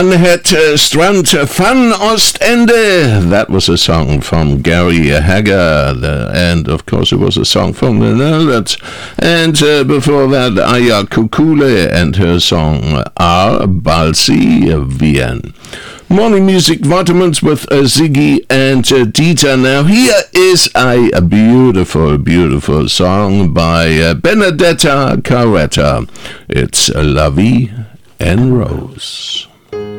Man had Strand van Ostende. That was a song from Gary Hager, and of course it was a song from the Netherlands. And before that, Aya Kukule and her song R. Balsi Vien. Morning Music Vitamins with Ziggy and Dieter. Now here is a beautiful, beautiful song by Benedetta Carretta. It's La Vie en Rose.